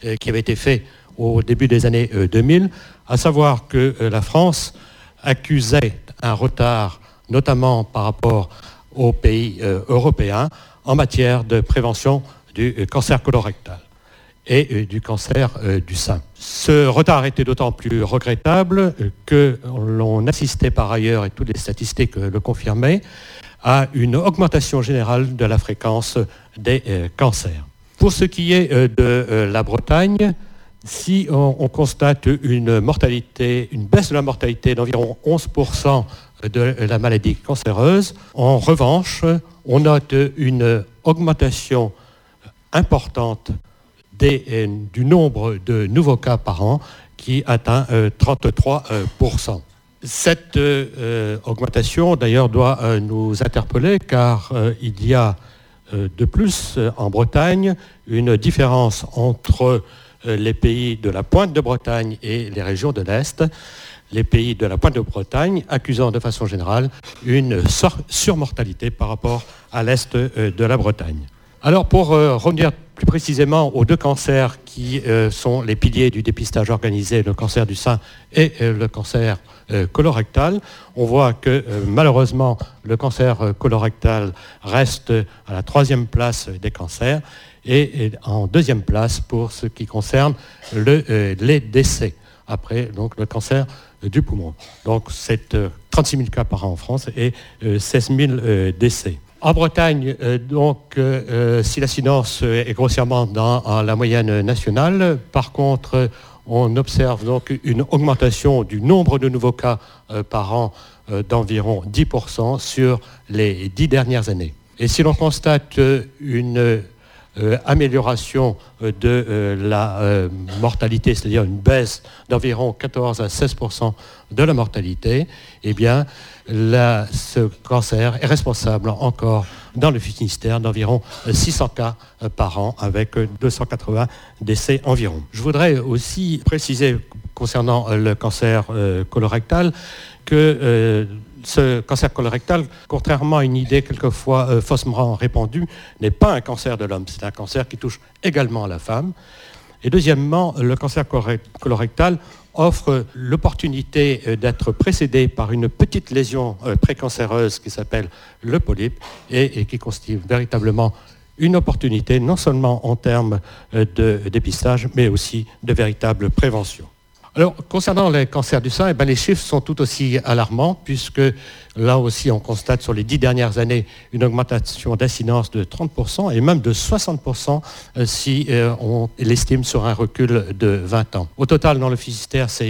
qui avait été fait au début des années 2000, à savoir que la France accusait un retard, notamment par rapport aux pays européens, en matière de prévention du cancer colorectal et du cancer du sein. Ce retard était d'autant plus regrettable que l'on assistait par ailleurs, et toutes les statistiques le confirmaient, à une augmentation générale de la fréquence des cancers. Pour ce qui est de la Bretagne, si on constate une baisse de la mortalité d'environ 11% de la maladie cancéreuse, en revanche, on note une augmentation importante du nombre de nouveaux cas par an qui atteint 33%. Cette augmentation, d'ailleurs, doit nous interpeller car il y a de plus en Bretagne une différence entre les pays de la pointe de Bretagne et les régions de l'Est. Les pays de la pointe de Bretagne accusant de façon générale une surmortalité par rapport à l'Est de la Bretagne. Alors pour revenir plus précisément aux deux cancers qui sont les piliers du dépistage organisé, le cancer du sein et le cancer colorectal, on voit que malheureusement le cancer colorectal reste à la 3e place des cancers et en 2e place pour ce qui concerne les décès, après donc, le cancer du poumon. Donc c'est 36 000 cas par an en France et 16 000 décès. En Bretagne, si l'incidence est grossièrement dans la moyenne nationale, par contre, on observe donc une augmentation du nombre de nouveaux cas par an d'environ 10% sur les 10 dernières années. Et si l'on constate une amélioration de la mortalité, c'est-à-dire une baisse d'environ 14 à 16% de la mortalité, eh bien, ce cancer est responsable encore dans le Finistère d'environ 600 cas par an avec 280 décès environ. Je voudrais aussi préciser concernant le cancer colorectal que ce cancer colorectal, contrairement à une idée quelquefois faussement répandue, n'est pas un cancer de l'homme, c'est un cancer qui touche également la femme. Et deuxièmement, le cancer colorectal offre l'opportunité d'être précédé par une petite lésion précancéreuse qui s'appelle le polype et qui constitue véritablement une opportunité non seulement en termes de dépistage, mais aussi de véritable prévention. Alors, concernant les cancers du sein, les chiffres sont tout aussi alarmants puisque là aussi on constate sur les 10 dernières années une augmentation d'incidence de 30% et même de 60% si on l'estime sur un recul de 20 ans. Au total, dans le Finistère, c'est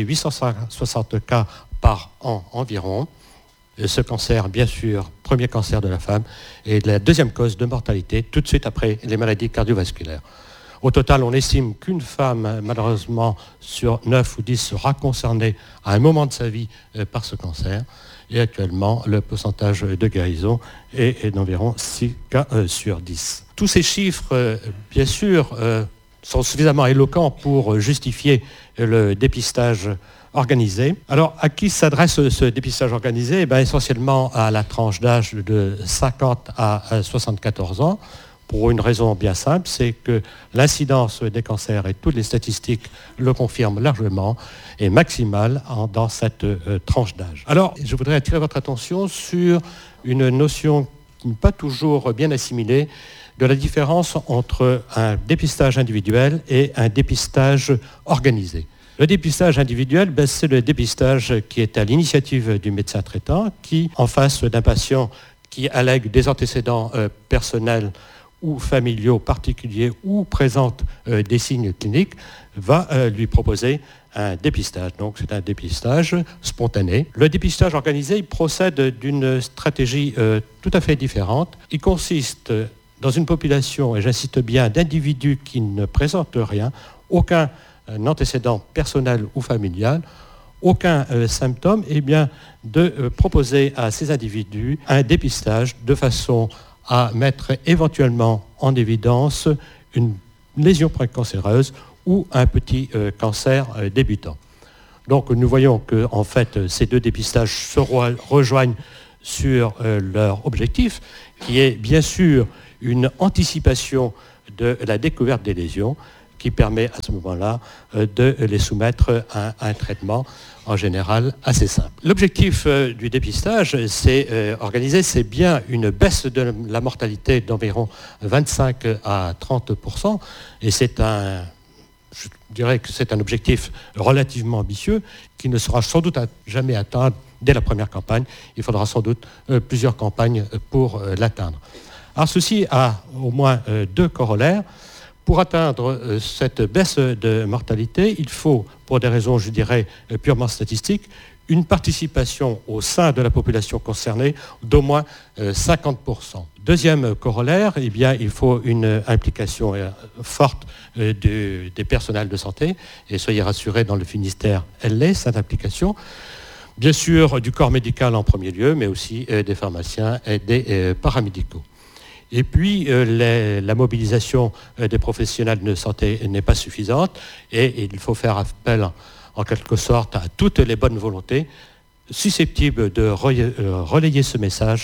860 cas par an environ. Ce cancer, bien sûr, premier cancer de la femme est la 2e cause de mortalité tout de suite après les maladies cardiovasculaires. Au total, on estime qu'une femme, malheureusement, sur 9 ou 10 sera concernée à un moment de sa vie par ce cancer. Et actuellement, le pourcentage de guérison est d'environ 6 cas sur 10. Tous ces chiffres, bien sûr, sont suffisamment éloquents pour justifier le dépistage organisé. Alors, à qui s'adresse ce dépistage organisé ? Essentiellement à la tranche d'âge de 50 à 74 ans. Pour une raison bien simple, c'est que l'incidence des cancers, et toutes les statistiques le confirment largement, est maximale dans cette tranche d'âge. Alors, je voudrais attirer votre attention sur une notion qui n'est pas toujours bien assimilée, de la différence entre un dépistage individuel et un dépistage organisé. Le dépistage individuel, c'est le dépistage qui est à l'initiative du médecin traitant, qui, en face d'un patient qui allègue des antécédents personnels ou familiaux particuliers ou présente des signes cliniques, va lui proposer un dépistage. Donc c'est un dépistage spontané. Le dépistage organisé, il procède d'une stratégie tout à fait différente. Il consiste dans une population, et j'insiste bien, d'individus qui ne présentent rien, aucun antécédent personnel ou familial, aucun symptôme, et bien de proposer à ces individus un dépistage de façon à mettre éventuellement en évidence une lésion précancéreuse ou un petit cancer débutant. Donc nous voyons que en fait, ces deux dépistages se rejoignent sur leur objectif, qui est bien sûr une anticipation de la découverte des lésions, qui permet à ce moment-là de les soumettre à un traitement en général assez simple. L'objectif du dépistage, c'est organisé, c'est bien une baisse de la mortalité d'environ 25 à 30%, et je dirais que c'est un objectif relativement ambitieux qui ne sera sans doute jamais atteint dès la première campagne. Il faudra sans doute plusieurs campagnes pour l'atteindre. Alors ceci a au moins deux corollaires. Pour atteindre cette baisse de mortalité, il faut, pour des raisons, je dirais, purement statistiques, une participation au sein de la population concernée d'au moins 50%. Deuxième corollaire, eh bien, il faut une implication forte des personnels de santé, et soyez rassurés, dans le Finistère, elle l'est, cette implication. Bien sûr, du corps médical en premier lieu, mais aussi des pharmaciens et des paramédicaux. Et puis, la mobilisation des professionnels de santé n'est pas suffisante et il faut faire appel, en quelque sorte, à toutes les bonnes volontés susceptibles de relayer ce message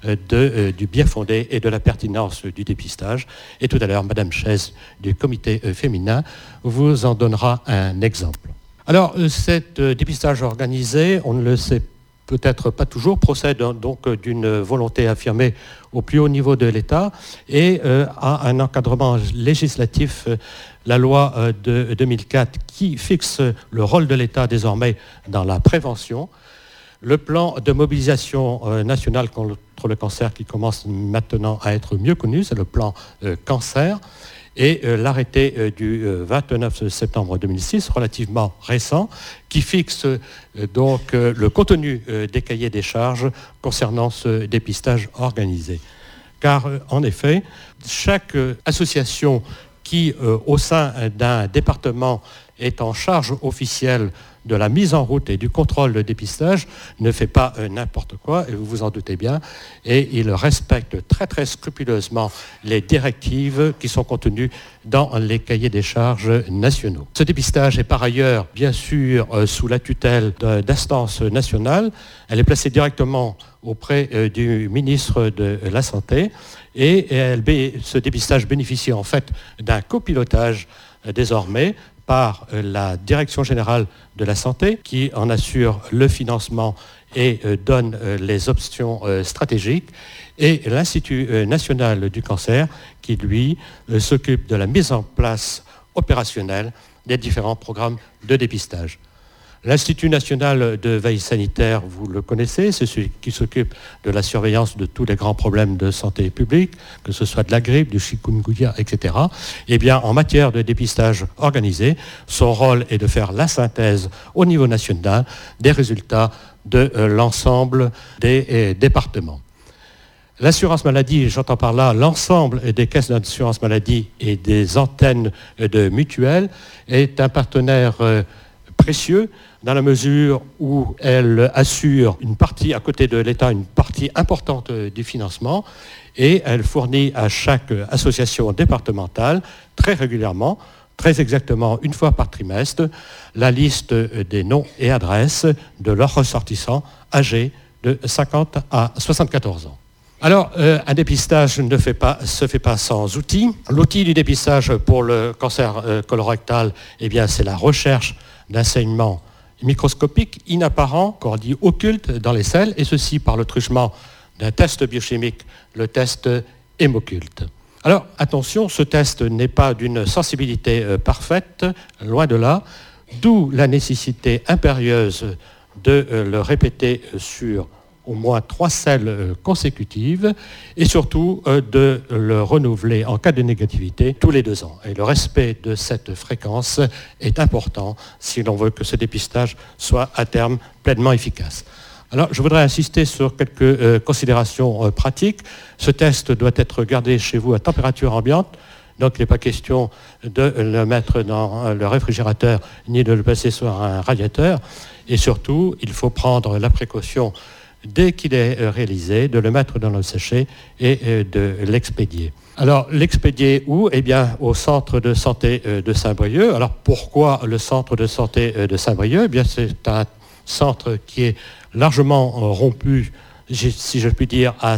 du bien fondé et de la pertinence du dépistage. Et tout à l'heure, Madame Chaise du comité féminin vous en donnera un exemple. Alors, cet dépistage organisé, on ne le sait peut-être pas toujours, procède donc d'une volonté affirmée au plus haut niveau de l'État et à un encadrement législatif, la loi de 2004 qui fixe le rôle de l'État désormais dans la prévention, le plan de mobilisation nationale contre le cancer qui commence maintenant à être mieux connu, c'est le plan cancer, et l'arrêté du 29 septembre 2006, relativement récent, qui fixe donc le contenu des cahiers des charges concernant ce dépistage organisé. Car en effet, chaque association qui, au sein d'un département, est en charge officielle de la mise en route et du contrôle de dépistage, ne fait pas n'importe quoi, et vous vous en doutez bien, et il respecte très très scrupuleusement les directives qui sont contenues dans les cahiers des charges nationaux. Ce dépistage est par ailleurs, bien sûr, sous la tutelle d'instances nationales. Elle est placée directement auprès du ministre de la Santé, et ce dépistage bénéficie en fait d'un copilotage désormais par la Direction générale de la santé qui en assure le financement et donne les options stratégiques, et l'Institut national du cancer qui, lui, s'occupe de la mise en place opérationnelle des différents programmes de dépistage. L'Institut national de veille sanitaire, vous le connaissez, c'est celui qui s'occupe de la surveillance de tous les grands problèmes de santé publique, que ce soit de la grippe, du chikungunya, etc. Eh bien, en matière de dépistage organisé, son rôle est de faire la synthèse au niveau national des résultats de l'ensemble des départements. L'assurance maladie, j'entends par là l'ensemble des caisses d'assurance maladie et des antennes de mutuelles, est un partenaire précieux dans la mesure où elle assure une partie, à côté de l'État, une partie importante du financement, et elle fournit à chaque association départementale très régulièrement, très exactement une fois par trimestre, la liste des noms et adresses de leurs ressortissants âgés de 50 à 74 ans. Alors, un dépistage ne se fait pas sans outils. L'outil du dépistage pour le cancer colorectal, eh bien, c'est la recherche d'enseignements microscopiques, inapparents, qu'on dit occultes dans les selles, et ceci par le truchement d'un test biochimique, le test hémoculte. Alors, attention, ce test n'est pas d'une sensibilité parfaite, loin de là, d'où la nécessité impérieuse de le répéter sur au moins 3 selles consécutives et surtout de le renouveler en cas de négativité tous les 2 ans. Et le respect de cette fréquence est important si l'on veut que ce dépistage soit à terme pleinement efficace. Alors, je voudrais insister sur quelques considérations pratiques. Ce test doit être gardé chez vous à température ambiante. Donc, il n'est pas question de le mettre dans le réfrigérateur ni de le passer sur un radiateur. Et surtout, il faut prendre la précaution dès qu'il est réalisé, de le mettre dans le sachet et de l'expédier. Alors, l'expédier où ? Eh bien, au centre de santé de Saint-Brieuc. Alors, pourquoi le centre de santé de Saint-Brieuc ? Eh bien, c'est un centre qui est largement rompu, si je puis dire, à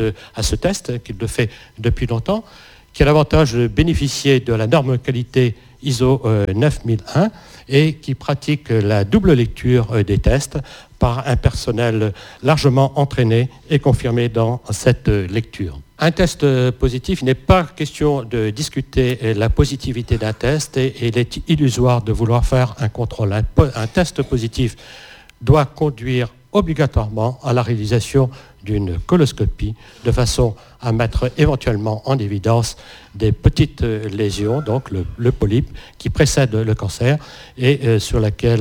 ce test, qu'il le fait depuis longtemps, qui a l'avantage de bénéficier de la norme qualité ISO 9001 et qui pratique la double lecture des tests par un personnel largement entraîné et confirmé dans cette lecture. Un test positif, il n'est pas question de discuter la positivité d'un test et il est illusoire de vouloir faire un contrôle. Un test positif doit conduire obligatoirement à la réalisation d'une coloscopie de façon à mettre éventuellement en évidence des petites lésions, donc le polype qui précède le cancer et sur lesquelles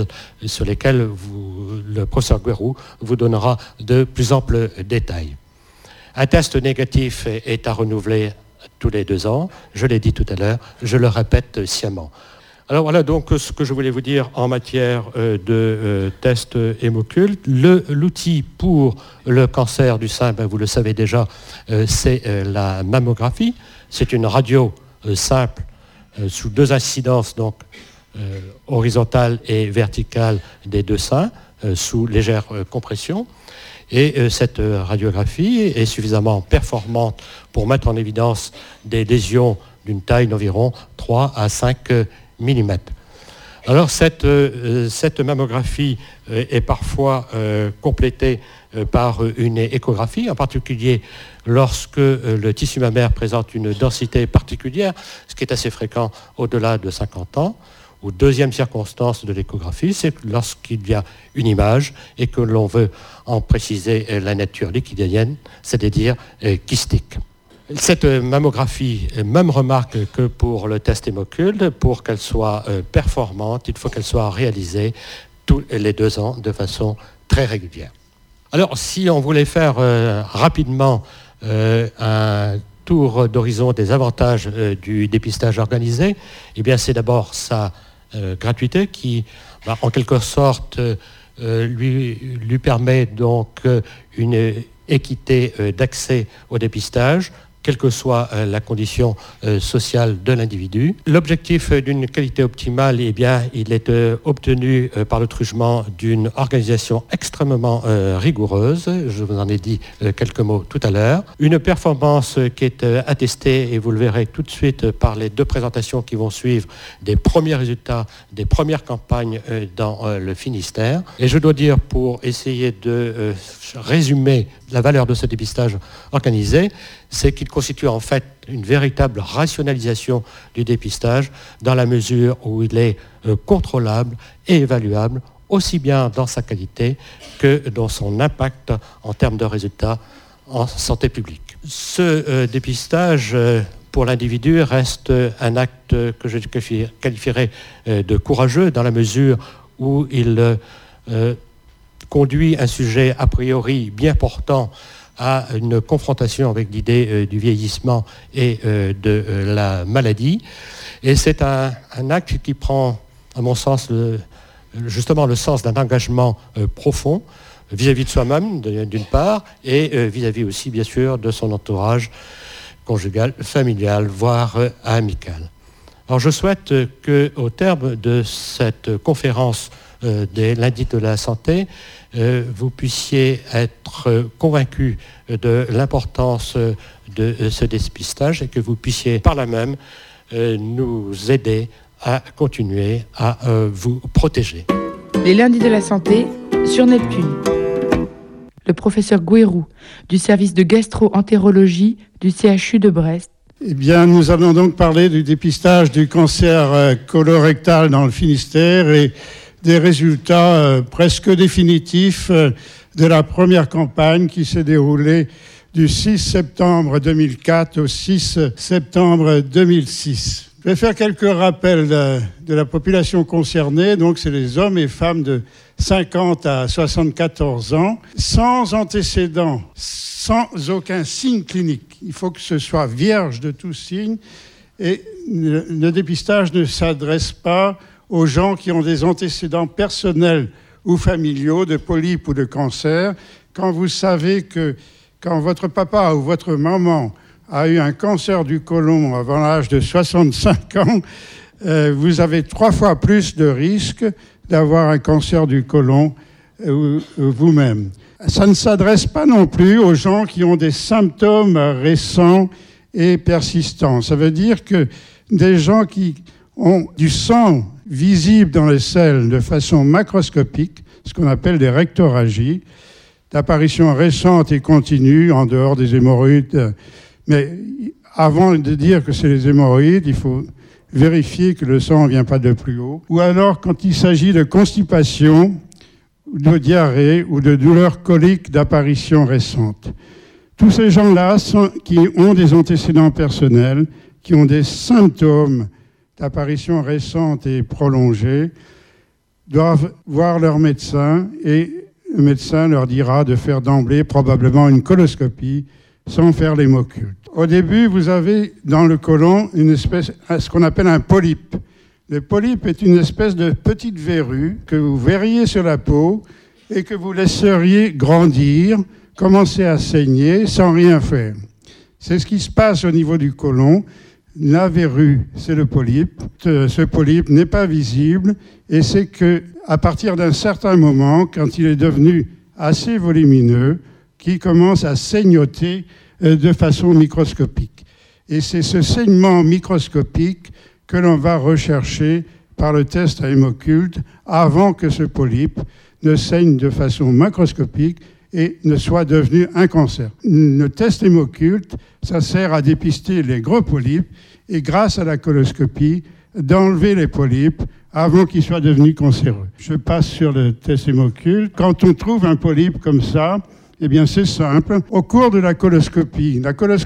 le professeur Guérou vous donnera de plus amples détails. Un test négatif est à renouveler tous les 2 ans. Je l'ai dit tout à l'heure, je le répète sciemment. Alors voilà donc ce que je voulais vous dire en matière de test hémoculte. L'outil pour le cancer du sein, vous le savez déjà, c'est la mammographie. C'est une radio simple sous 2 incidences, donc horizontale et verticale des 2 seins, sous légère compression. Et cette radiographie est suffisamment performante pour mettre en évidence des lésions d'une taille d'environ 3 à 5 mm. Alors cette mammographie est parfois complétée par une échographie, en particulier lorsque le tissu mammaire présente une densité particulière, ce qui est assez fréquent au-delà de 50 ans. Ou deuxième circonstance de l'échographie, c'est lorsqu'il y a une image et que l'on veut en préciser la nature liquidienne, c'est-à-dire kystique. Cette mammographie, même remarque que pour le test hémoculte, pour qu'elle soit performante, il faut qu'elle soit réalisée tous les 2 ans de façon très régulière. Alors, si on voulait faire rapidement un tour d'horizon des avantages du dépistage organisé, eh bien, c'est d'abord sa gratuité qui, en quelque sorte, lui permet donc une équité d'accès au dépistage, quelle que soit la condition sociale de l'individu. L'objectif d'une qualité optimale, eh bien, il est obtenu par le truchement d'une organisation extrêmement rigoureuse. Je vous en ai dit quelques mots tout à l'heure. Une performance qui est attestée, et vous le verrez tout de suite par les 2 présentations qui vont suivre, des premiers résultats, des premières campagnes dans le Finistère. Et je dois dire, pour essayer de résumer la valeur de ce dépistage organisé, c'est qu'il constitue en fait une véritable rationalisation du dépistage dans la mesure où il est contrôlable et évaluable aussi bien dans sa qualité que dans son impact en termes de résultats en santé publique. Ce dépistage pour l'individu reste un acte que je qualifierais de courageux dans la mesure où il conduit un sujet a priori bien portant à une confrontation avec l'idée du vieillissement et de la maladie. Et c'est un acte qui prend, à mon sens, justement le sens d'un engagement profond vis-à-vis de soi-même, d'une part, et vis-à-vis aussi, bien sûr, de son entourage conjugal, familial, voire amical. Alors je souhaite qu'au terme de cette conférence des lundis de la santé, vous puissiez être convaincus de l'importance de ce dépistage et que vous puissiez par là même nous aider à continuer à vous protéger. Les lundis de la santé sur Neptune. Le professeur Guérou du service de gastro-entérologie du CHU de Brest. Eh bien, nous allons donc parler du dépistage du cancer colorectal dans le Finistère et des résultats presque définitifs de la première campagne qui s'est déroulée du 6 septembre 2004 au 6 septembre 2006. Je vais faire quelques rappels de la population concernée. Donc, c'est les hommes et femmes de 50 à 74 ans, sans antécédents, sans aucun signe clinique. Il faut que ce soit vierge de tout signe. Et le dépistage ne s'adresse pas aux gens qui ont des antécédents personnels ou familiaux de polypes ou de cancer. Quand vous savez que quand votre papa ou votre maman a eu un cancer du côlon avant l'âge de 65 ans, vous avez 3 fois plus de risques d'avoir un cancer du côlon vous-même. Ça ne s'adresse pas non plus aux gens qui ont des symptômes récents et persistants. Ça veut dire que des gens qui ont du sang visible dans les selles de façon macroscopique, ce qu'on appelle des rectorragies, d'apparition récente et continue en dehors des hémorroïdes. Mais avant de dire que c'est les hémorroïdes, il faut vérifier que le sang ne vient pas de plus haut. Ou alors quand il s'agit de constipation, de diarrhée ou de douleurs coliques d'apparition récente. Tous ces gens-là qui ont des antécédents personnels, qui ont des symptômes d'apparition récente et prolongée, doivent voir leur médecin et le médecin leur dira de faire d'emblée probablement une coloscopie sans faire l'hémoculte. Au début, vous avez dans le côlon ce qu'on appelle un polype. Le polype est une espèce de petite verrue que vous verriez sur la peau et que vous laisseriez grandir, commencer à saigner sans rien faire. C'est ce qui se passe au niveau du côlon. La verrue, c'est le polype. Ce polype n'est pas visible et c'est qu'à partir d'un certain moment, quand il est devenu assez volumineux, qu'il commence à saignoter de façon microscopique. Et c'est ce saignement microscopique que l'on va rechercher par le test à hémoculte avant que ce polype ne saigne de façon macroscopique et ne soit devenu un cancer. Le test hémoculte, ça sert à dépister les gros polypes et grâce à la coloscopie, d'enlever les polypes avant qu'ils soient devenus cancéreux. Je passe sur le test hémoculte. Quand on trouve un polype comme ça, eh bien, c'est simple. Au cours de la coloscopie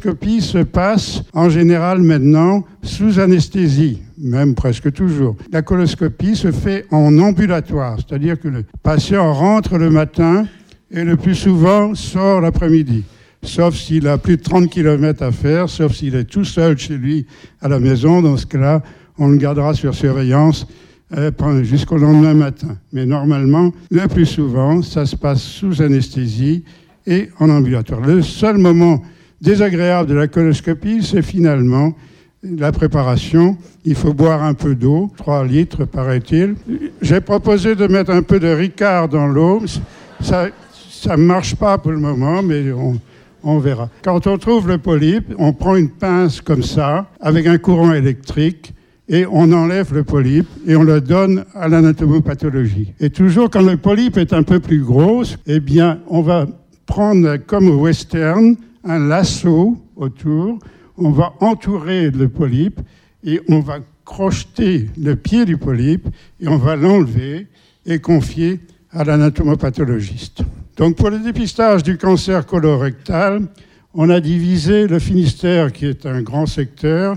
se passe en général maintenant sous anesthésie, même presque toujours. La coloscopie se fait en ambulatoire, c'est-à-dire que le patient rentre le matin et le plus souvent sort l'après-midi. Sauf s'il a plus de 30 km à faire, sauf s'il est tout seul chez lui à la maison. Dans ce cas-là, on le gardera sur surveillance jusqu'au lendemain matin. Mais normalement, le plus souvent, ça se passe sous anesthésie et en ambulatoire. Le seul moment désagréable de la coloscopie, c'est finalement la préparation. Il faut boire un peu d'eau, 3 litres paraît-il. J'ai proposé de mettre un peu de Ricard dans l'eau. Ça ne marche pas pour le moment, mais on verra. Quand on trouve le polype, on prend une pince comme ça, avec un courant électrique, et on enlève le polype et on le donne à l'anatomopathologie. Et toujours quand le polype est un peu plus gros, eh bien, on va prendre, comme au western, un lasso autour, on va entourer le polype et on va crocheter le pied du polype et on va l'enlever et confier à l'anatomopathologiste. Donc pour le dépistage du cancer colorectal, on a divisé le Finistère, qui est un grand secteur,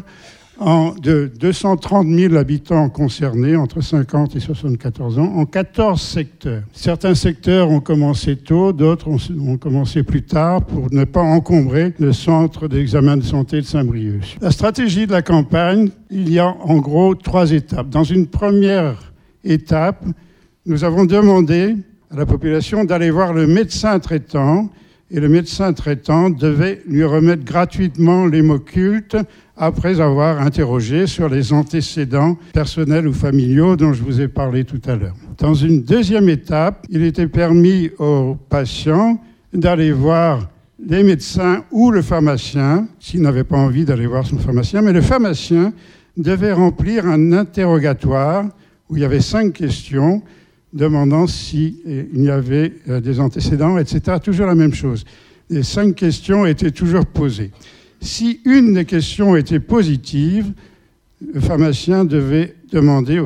de 230 000 habitants concernés entre 50 et 74 ans, en 14 secteurs. Certains secteurs ont commencé tôt, d'autres ont commencé plus tard pour ne pas encombrer le centre d'examen de santé de Saint-Brieuc. La stratégie de la campagne, il y a en gros 3 étapes. Dans une première étape, nous avons demandé à la population d'aller voir le médecin traitant et le médecin traitant devait lui remettre gratuitement l'hémoculte après avoir interrogé sur les antécédents personnels ou familiaux dont je vous ai parlé tout à l'heure. Dans une deuxième étape, il était permis aux patients d'aller voir les médecins ou le pharmacien, s'il n'avait pas envie d'aller voir son pharmacien, mais le pharmacien devait remplir un interrogatoire où il y avait 5 questions demandant s'il y avait des antécédents, etc. Toujours la même chose. Les 5 questions étaient toujours posées. Si une des questions était positive, le pharmacien devait demander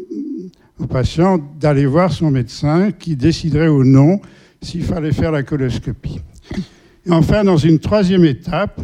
au patient d'aller voir son médecin qui déciderait ou non s'il fallait faire la coloscopie. Et enfin, dans une troisième étape,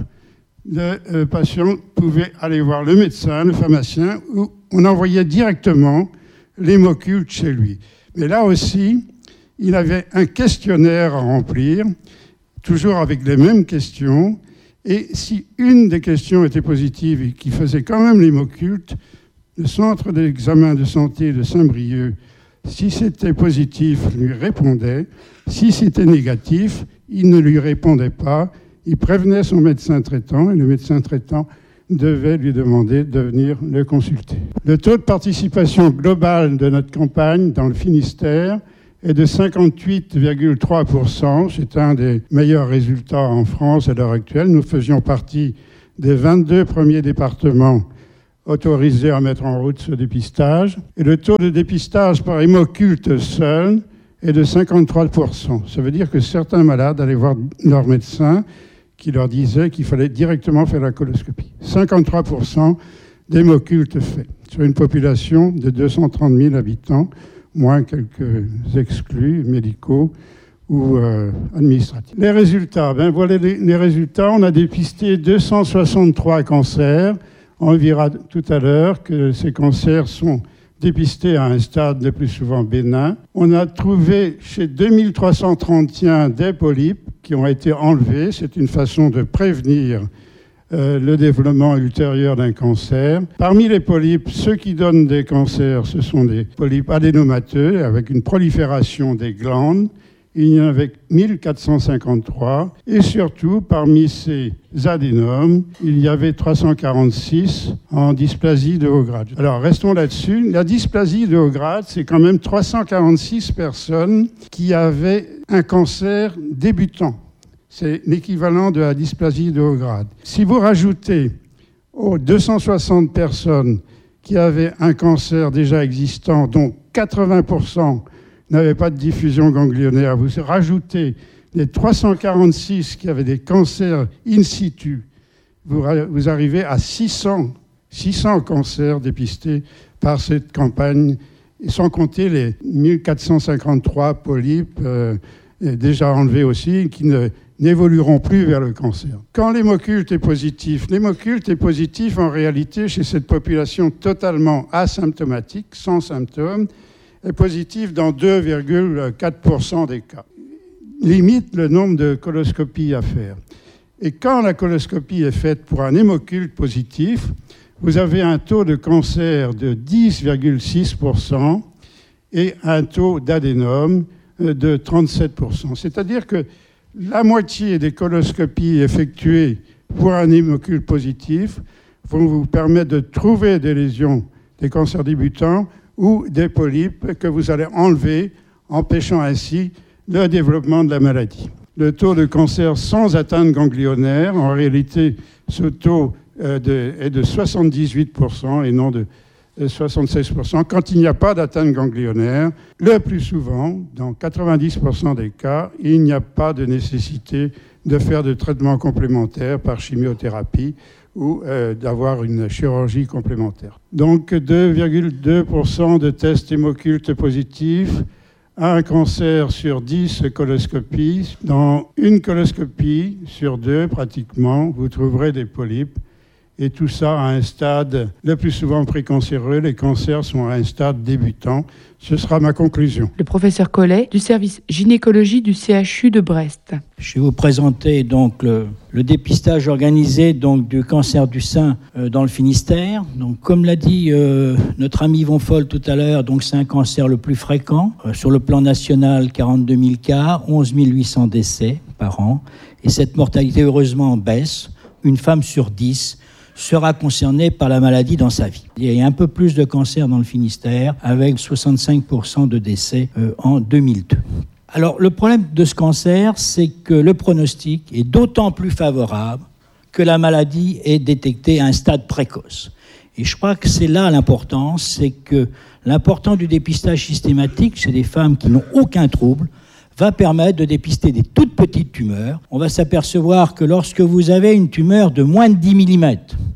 le patient pouvait aller voir le médecin, le pharmacien, où on envoyait directement l'hémoculte chez lui. Mais là aussi, il avait un questionnaire à remplir, toujours avec les mêmes questions. Et si une des questions était positive et qui faisait quand même l'hémoculte, le centre d'examen de santé de Saint-Brieuc, si c'était positif, lui répondait. Si c'était négatif, il ne lui répondait pas. Il prévenait son médecin traitant et le médecin traitant devait lui demander de venir le consulter. Le taux de participation global de notre campagne dans le Finistère est de 58,3%. C'est un des meilleurs résultats en France à l'heure actuelle. Nous faisions partie des 22 premiers départements autorisés à mettre en route ce dépistage. Et le taux de dépistage par hémoculte seul est de 53%. Ça veut dire que certains malades allaient voir leur médecin qui leur disait qu'il fallait directement faire la coloscopie. 53% d'hémoculte fait sur une population de 230 000 habitants, moins quelques exclus médicaux ou administratifs. Les résultats, voilà les résultats. On a dépisté 263 cancers. On verra tout à l'heure que ces cancers sont dépistés à un stade le plus souvent bénin. On a trouvé chez 2331 des polypes qui ont été enlevés. C'est une façon de prévenir le développement ultérieur d'un cancer. Parmi les polypes, ceux qui donnent des cancers, ce sont des polypes adénomateux avec une prolifération des glandes. Il y en avait 1453. Et surtout, parmi ces adénomes, il y avait 346 en dysplasie de haut grade. Alors, restons là-dessus. La dysplasie de haut grade, c'est quand même 346 personnes qui avaient un cancer débutant. C'est l'équivalent de la dysplasie de haut grade. Si vous rajoutez aux 260 personnes qui avaient un cancer déjà existant, dont 80% n'avaient pas de diffusion ganglionnaire, vous rajoutez les 346 qui avaient des cancers in situ, vous arrivez à 600 cancers dépistés par cette campagne, sans compter les 1453 polypes déjà enlevés aussi, qui n'évolueront plus vers le cancer. Quand l'hémoculte est positif en réalité chez cette population totalement asymptomatique, sans symptômes, est positif dans 2,4% des cas. Limite le nombre de coloscopies à faire. Et quand la coloscopie est faite pour un hémoculte positif, vous avez un taux de cancer de 10,6% et un taux d'adénome de 37%. C'est-à-dire que la moitié des coloscopies effectuées pour un hémoculte positif vont vous permettre de trouver des lésions, des cancers débutants ou des polypes que vous allez enlever, empêchant ainsi le développement de la maladie. Le taux de cancer sans atteinte ganglionnaire, en réalité, ce taux est de 78% et non de 76%. Quand il n'y a pas d'atteinte ganglionnaire, le plus souvent, dans 90% des cas, il n'y a pas de nécessité de faire de traitement complémentaire par chimiothérapie ou d'avoir une chirurgie complémentaire. Donc 2,2% de tests hémocultes positifs, un cancer sur 10 coloscopies. Dans une coloscopie sur 2, pratiquement, vous trouverez des polypes. Et tout ça à un stade le plus souvent précancéreux. Les cancers sont à un stade débutant. Ce sera ma conclusion. Le professeur Collet, du service gynécologie du CHU de Brest. Je vais vous présenter donc le dépistage organisé donc du cancer du sein dans le Finistère. Donc, comme l'a dit notre ami Yvon Foll tout à l'heure, donc c'est un cancer le plus fréquent. Sur le plan national, 42 000 cas, 11 800 décès par an. Et cette mortalité, heureusement, baisse. Une femme sur 10 sera concernée par la maladie dans sa vie. Il y a un peu plus de cancer dans le Finistère, avec 65% de décès en 2002. Alors, le problème de ce cancer, c'est que le pronostic est d'autant plus favorable que la maladie est détectée à un stade précoce. Et je crois que c'est là l'importance, c'est que l'important du dépistage systématique chez des femmes qui n'ont aucun trouble va permettre de dépister des toutes petites tumeurs. On va s'apercevoir que lorsque vous avez une tumeur de moins de 10 mm,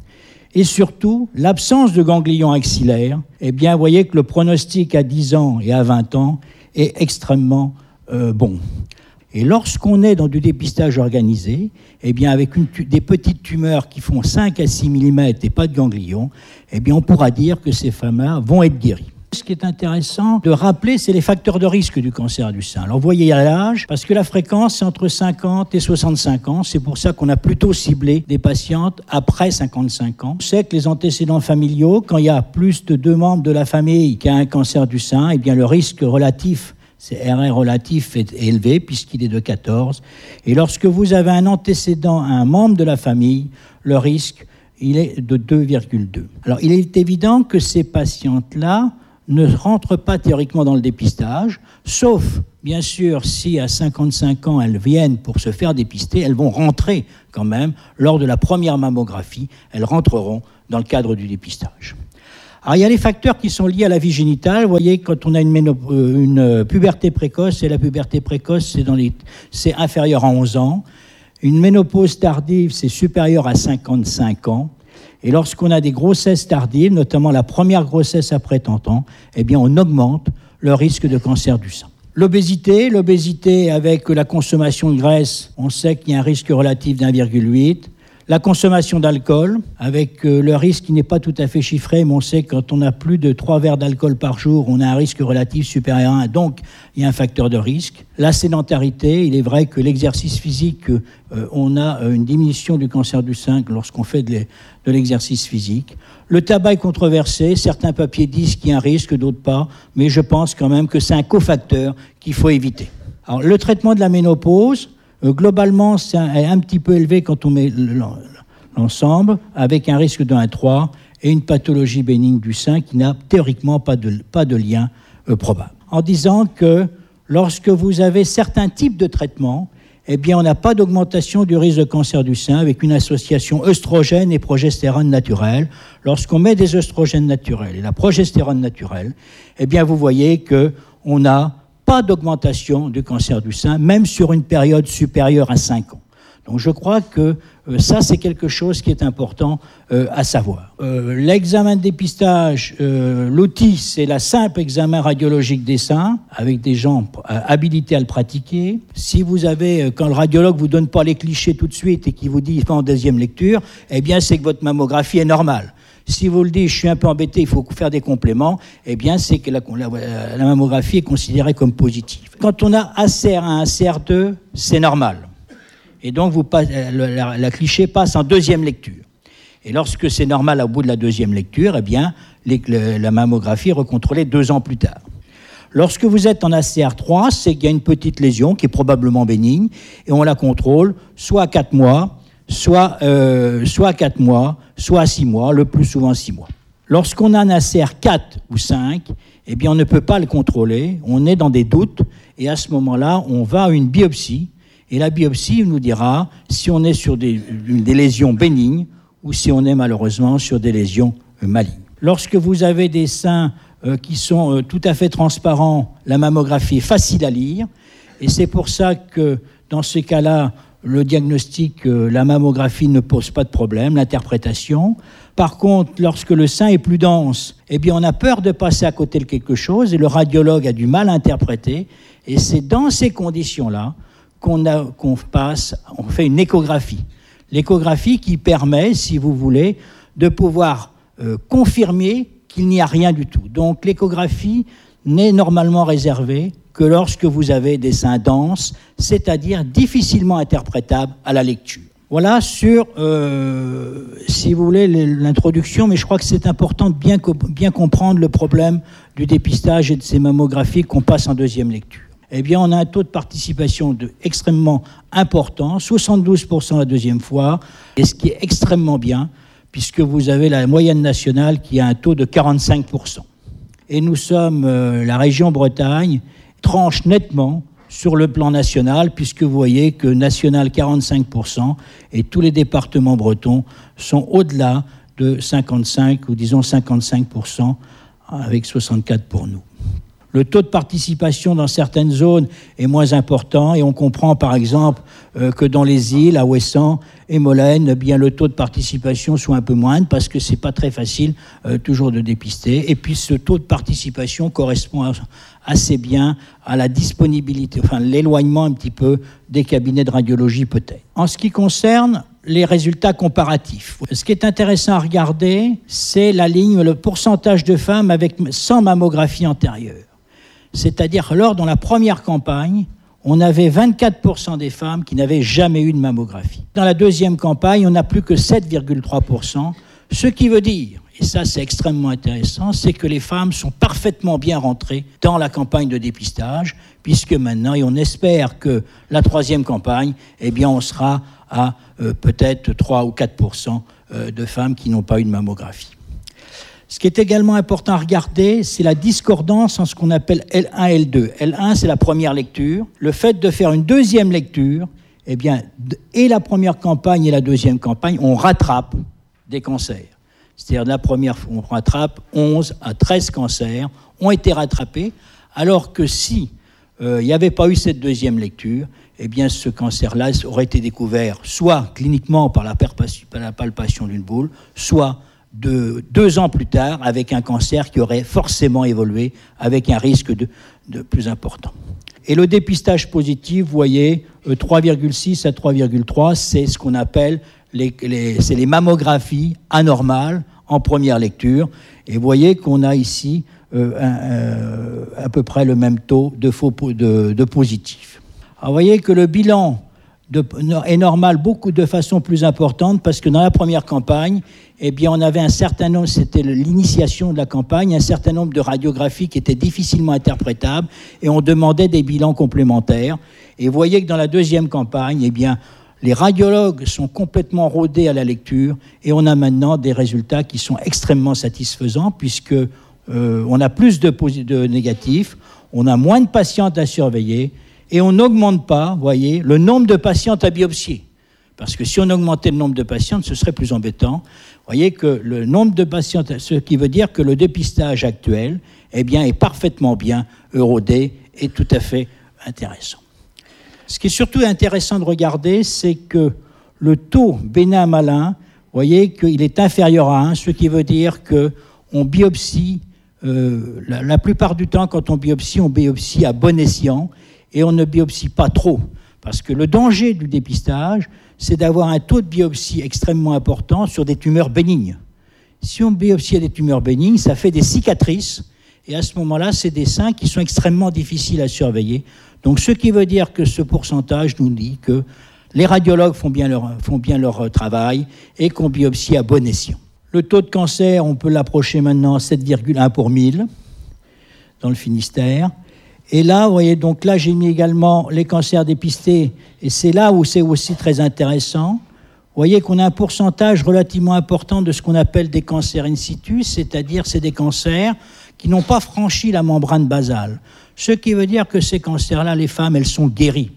et surtout l'absence de ganglion axillaire, eh bien, vous voyez que le pronostic à 10 ans et à 20 ans est extrêmement bon. Et lorsqu'on est dans du dépistage organisé, eh bien, avec des petites tumeurs qui font 5 à 6 mm et pas de ganglion, eh bien, on pourra dire que ces femmes-là vont être guéries. Ce qui est intéressant de rappeler, c'est les facteurs de risque du cancer du sein. Alors, vous voyez à l'âge, parce que la fréquence, c'est entre 50 et 65 ans. C'est pour ça qu'on a plutôt ciblé des patientes après 55 ans. On sait que les antécédents familiaux, quand il y a plus de 2 membres de la famille qui a un cancer du sein, eh bien, le risque relatif, c'est RR relatif, est élevé, puisqu'il est de 14. Et lorsque vous avez un antécédent à un membre de la famille, le risque, il est de 2,2. Alors, il est évident que ces patientes-là ne rentrent pas théoriquement dans le dépistage, sauf bien sûr, si à 55 ans, elles viennent pour se faire dépister, elles vont rentrer quand même lors de la première mammographie. Elles rentreront dans le cadre du dépistage. Alors, il y a les facteurs qui sont liés à la vie génitale. Vous voyez, quand on a une puberté précoce, et la puberté précoce, c'est inférieur à 11 ans. Une ménopause tardive, c'est supérieur à 55 ans. Et lorsqu'on a des grossesses tardives, notamment la première grossesse après 30 ans, eh bien, on augmente le risque de cancer du sein. L'obésité avec la consommation de graisse, on sait qu'il y a un risque relatif d'1,8. La consommation d'alcool, avec le risque qui n'est pas tout à fait chiffré, mais on sait que quand on a plus de 3 verres d'alcool par jour, on a un risque relatif supérieur à 1, donc il y a un facteur de risque. La sédentarité, il est vrai que l'exercice physique, on a une diminution du cancer du sein lorsqu'on fait de l'exercice physique. Le tabac est controversé, certains papiers disent qu'il y a un risque, d'autres pas, mais je pense quand même que c'est un cofacteur qu'il faut éviter. Alors, le traitement de la ménopause, globalement, c'est un petit peu élevé quand on met l'ensemble, avec un risque de 1,3 et une pathologie bénigne du sein qui n'a théoriquement pas de lien probable. En disant que lorsque vous avez certains types de traitements, eh bien, on n'a pas d'augmentation du risque de cancer du sein avec une association œstrogène et progestérone naturelle. Lorsqu'on met des œstrogènes naturels et la progestérone naturelle, eh bien, vous voyez qu'on n'a pas d'augmentation du cancer du sein, même sur une période supérieure à 5 ans. Donc je crois que ça, c'est quelque chose qui est important à savoir. L'examen de dépistage, l'outil, c'est la simple examen radiologique des seins, avec des gens habilités à le pratiquer. Si vous avez, quand le radiologue vous donne pas les clichés tout de suite et qu'il vous dit en deuxième lecture, eh bien c'est que votre mammographie est normale. Si vous le dites, je suis un peu embêté, il faut faire des compléments, eh bien, c'est que la mammographie est considérée comme positive. Quand on a ACR1, ACR2, c'est normal. Et donc, la cliché passe en deuxième lecture. Et lorsque c'est normal au bout de la deuxième lecture, eh bien, la mammographie est recontrôlée 2 ans plus tard. Lorsque vous êtes en ACR3, c'est qu'il y a une petite lésion qui est probablement bénigne, et on la contrôle soit à 4 mois, soit à 4 mois, soit à 6 mois, le plus souvent 6 mois. Lorsqu'on a un ACR 4 ou 5, eh bien on ne peut pas le contrôler, on est dans des doutes, et à ce moment-là, on va à une biopsie, et la biopsie nous dira si on est sur des lésions bénignes ou si on est malheureusement sur des lésions malignes. Lorsque vous avez des seins qui sont tout à fait transparents, la mammographie est facile à lire, et c'est pour ça que dans ces cas-là, le diagnostic, la mammographie ne pose pas de problème, l'interprétation. Par contre, lorsque le sein est plus dense, eh bien, on a peur de passer à côté de quelque chose et le radiologue a du mal à interpréter. Et c'est dans ces conditions-là qu'on fait une échographie. L'échographie qui permet, si vous voulez, de pouvoir confirmer qu'il n'y a rien du tout. Donc, l'échographie n'est normalement réservée que lorsque vous avez des seins denses, c'est-à-dire difficilement interprétables à la lecture. Voilà sur, si vous voulez, l'introduction, mais je crois que c'est important de bien comprendre le problème du dépistage et de ces mammographies qu'on passe en deuxième lecture. Eh bien, on a un taux de participation extrêmement important, 72% la deuxième fois, et ce qui est extrêmement bien, puisque vous avez la moyenne nationale qui a un taux de 45%. Et nous sommes, la région Bretagne, tranche nettement sur le plan national, puisque vous voyez que national 45% et tous les départements bretons sont au-delà de 55 ou disons 55% avec 64 pour nous. Le taux de participation dans certaines zones est moins important et on comprend par exemple que dans les îles, à Ouessant et Molène, eh bien, le taux de participation soit un peu moindre parce que c'est pas très facile toujours de dépister. Et puis ce taux de participation correspond assez bien à la disponibilité, enfin l'éloignement un petit peu des cabinets de radiologie peut-être. En ce qui concerne les résultats comparatifs, ce qui est intéressant à regarder, c'est la ligne, le pourcentage de femmes sans mammographie antérieure. C'est-à-dire, lors dans la première campagne, on avait 24% des femmes qui n'avaient jamais eu de mammographie. Dans la deuxième campagne, on n'a plus que 7,3%, ce qui veut dire, et ça c'est extrêmement intéressant, c'est que les femmes sont parfaitement bien rentrées dans la campagne de dépistage, puisque maintenant, et on espère que la troisième campagne, eh bien on sera à peut-être 3 ou 4% de femmes qui n'ont pas eu de mammographie. Ce qui est également important à regarder, c'est la discordance en ce qu'on appelle L1 et L2. L1, c'est la première lecture. Le fait de faire une deuxième lecture, eh bien, et la première campagne et la deuxième campagne, on rattrape des cancers. C'est-à-dire, la première, on rattrape 11 à 13 cancers ont été rattrapés, alors que si il n'y avait pas eu cette deuxième lecture, eh bien, ce cancer-là aurait été découvert soit cliniquement par la palpation d'une boule, soit 2 ans plus tard avec un cancer qui aurait forcément évolué avec un risque de plus important. Et le dépistage positif, vous voyez, 3,6 à 3,3, c'est ce qu'on appelle c'est les mammographies anormales en première lecture. Et vous voyez qu'on a ici à peu près le même taux de positifs. Alors, vous voyez que le bilan est normal de façon plus importante parce que dans la première campagne, eh bien, on avait un certain nombre, c'était l'initiation de la campagne, un certain nombre de radiographies qui étaient difficilement interprétables et on demandait des bilans complémentaires. Et vous voyez que dans la deuxième campagne, eh bien, les radiologues sont complètement rodés à la lecture et on a maintenant des résultats qui sont extrêmement satisfaisants puisque on a plus de négatifs, on a moins de patientes à surveiller et on n'augmente pas, vous voyez, le nombre de patientes à biopsier. Parce que si on augmentait le nombre de patientes, ce serait plus embêtant. Vous voyez que le nombre de patientes, ce qui veut dire que le dépistage actuel, eh bien, est parfaitement bien rodé et tout à fait intéressant. Ce qui est surtout intéressant de regarder, c'est que le taux bénin-malin, vous voyez qu'il est inférieur à 1, ce qui veut dire qu'on biopsie, la plupart du temps, quand on biopsie à bon escient, et on ne biopsie pas trop. Parce que le danger du dépistage, c'est d'avoir un taux de biopsie extrêmement important sur des tumeurs bénignes. Si on biopsie des tumeurs bénignes, ça fait des cicatrices, et à ce moment-là, c'est des seins qui sont extrêmement difficiles à surveiller. Donc, ce qui veut dire que ce pourcentage nous dit que les radiologues font bien leur travail et qu'on biopsie à bon escient. Le taux de cancer, on peut l'approcher maintenant 7,1 pour 1000 dans le Finistère. Et là, vous voyez, donc là, j'ai mis également les cancers dépistés, et c'est là où c'est aussi très intéressant. Vous voyez qu'on a un pourcentage relativement important de ce qu'on appelle des cancers in situ, c'est-à-dire c'est des cancers qui n'ont pas franchi la membrane basale. Ce qui veut dire que ces cancers-là, les femmes, elles sont guéries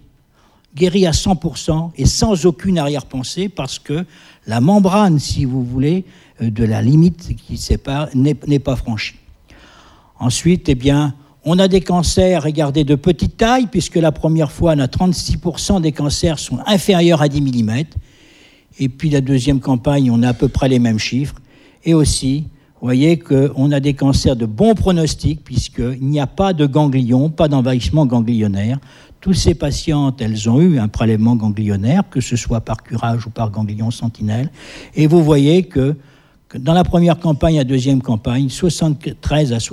à 100% et sans aucune arrière-pensée parce que la membrane, si vous voulez, de la limite qui sépare n'est pas franchie. Ensuite, eh bien, on a des cancers, regardez, de petite taille, puisque la première fois, on a 36% des cancers sont inférieurs à 10 mm. Et puis la deuxième campagne, on a à peu près les mêmes chiffres. Et aussi, vous voyez qu'on a des cancers de bon pronostic, puisqu'il n'y a pas de ganglion, pas d'envahissement ganglionnaire. Toutes ces patientes, elles ont eu un prélèvement ganglionnaire, que ce soit par curage ou par ganglion sentinelle. Et vous voyez que dans la première campagne et la deuxième campagne, 73 à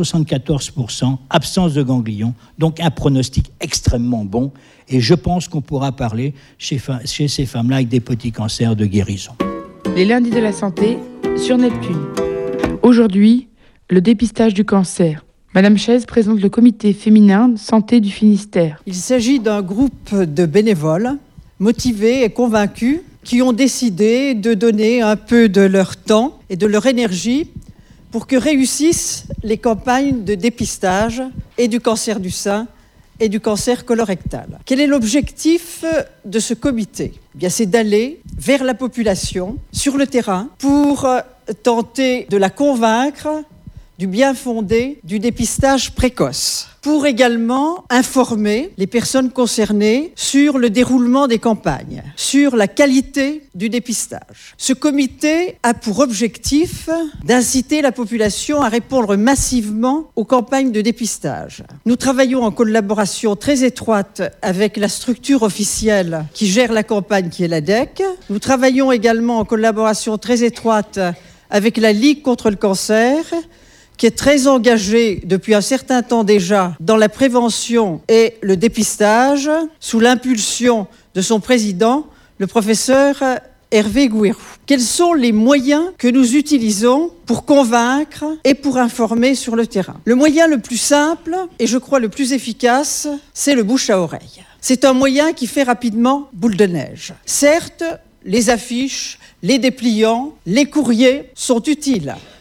74% absence de ganglion, donc un pronostic extrêmement bon. Et je pense qu'on pourra parler chez ces femmes-là avec des petits cancers de guérison. Les lundis de la santé sur Neptune. Aujourd'hui, le dépistage du cancer. Madame Chaise présente le comité féminin de santé du Finistère. Il s'agit d'un groupe de bénévoles motivés et convaincus qui ont décidé de donner un peu de leur temps et de leur énergie pour que réussissent les campagnes de dépistage et du cancer du sein et du cancer colorectal. Quel est l'objectif de ce comité ? Eh bien, c'est d'aller vers la population, sur le terrain, pour tenter de la convaincre du bien fondé du dépistage précoce, pour également informer les personnes concernées sur le déroulement des campagnes, sur la qualité du dépistage. Ce comité a pour objectif d'inciter la population à répondre massivement aux campagnes de dépistage. Nous travaillons en collaboration très étroite avec la structure officielle qui gère la campagne, qui est l'ADEC. Nous travaillons également en collaboration très étroite avec la Ligue contre le cancer, qui est très engagée depuis un certain temps déjà dans la prévention et le dépistage, sous l'impulsion de son président, le professeur Hervé Gouérou. Quels sont les moyens que nous utilisons pour convaincre et pour informer sur le terrain ? Le moyen le plus simple, et je crois le plus efficace, c'est le bouche à oreille. C'est un moyen qui fait rapidement boule de neige. Certes, les affiches, les dépliants, les courriers sont utiles.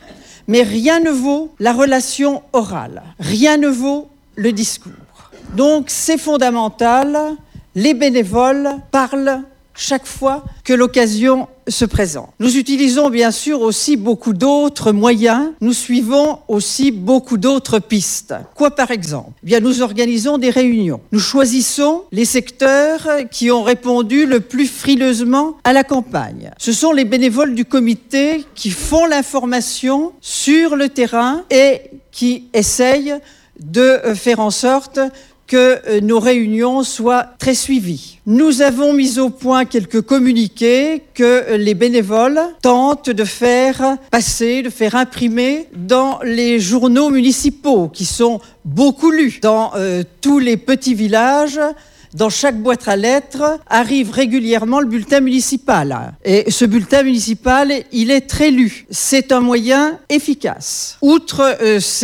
mais rien ne vaut la relation orale, rien ne vaut le discours. Donc c'est fondamental, les bénévoles parlent chaque fois que l'occasion se présente. Nous utilisons bien sûr aussi beaucoup d'autres moyens, nous suivons aussi beaucoup d'autres pistes. Quoi par exemple ? Eh bien, nous organisons des réunions. Nous choisissons les secteurs qui ont répondu le plus frileusement à la campagne. Ce sont les bénévoles du comité qui font l'information sur le terrain et qui essayent de faire en sorte que nos réunions soient très suivies. Nous avons mis au point quelques communiqués que les bénévoles tentent de faire passer, de faire imprimer dans les journaux municipaux qui sont beaucoup lus dans tous les petits villages. Dans chaque boîte à lettres arrive régulièrement le bulletin municipal. Et ce bulletin municipal, il est très lu. C'est un moyen efficace. Outre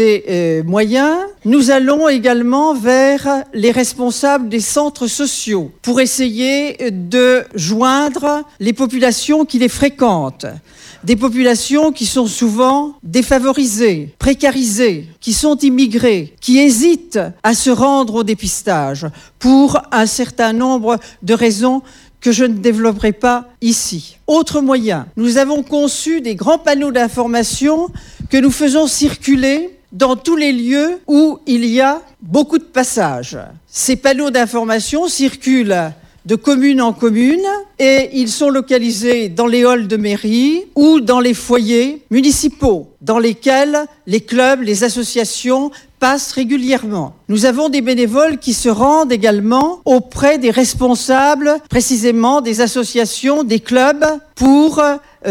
ces moyens, nous allons également vers les responsables des centres sociaux pour essayer de joindre les populations qui les fréquentent. Des populations qui sont souvent défavorisées, précarisées, qui sont immigrées, qui hésitent à se rendre au dépistage pour un certain nombre de raisons que je ne développerai pas ici. Autre moyen, nous avons conçu des grands panneaux d'information que nous faisons circuler dans tous les lieux où il y a beaucoup de passages. Ces panneaux d'information circulent de commune en commune et ils sont localisés dans les halls de mairie ou dans les foyers municipaux dans lesquels les clubs, les associations passent régulièrement. Nous avons des bénévoles qui se rendent également auprès des responsables précisément des associations, des clubs pour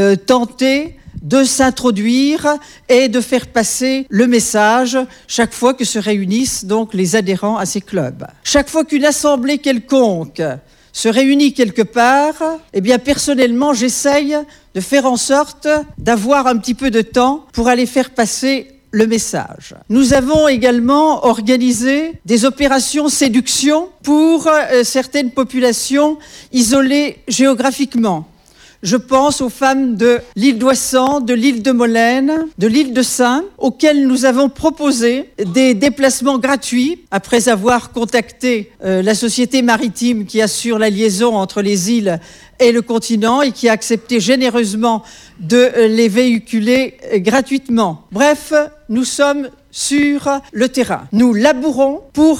tenter de s'introduire et de faire passer le message chaque fois que se réunissent donc les adhérents à ces clubs. Chaque fois qu'une assemblée quelconque se réunit quelque part, eh bien personnellement j'essaye de faire en sorte d'avoir un petit peu de temps pour aller faire passer le message. Nous avons également organisé des opérations séduction pour certaines populations isolées géographiquement. Je pense aux femmes de l'île d'Ouessant, de l'île de Molène, de l'île de Saint, auxquelles nous avons proposé des déplacements gratuits après avoir contacté la société maritime qui assure la liaison entre les îles et le continent et qui a accepté généreusement de les véhiculer gratuitement. Bref, nous sommes sur le terrain. Nous labourons pour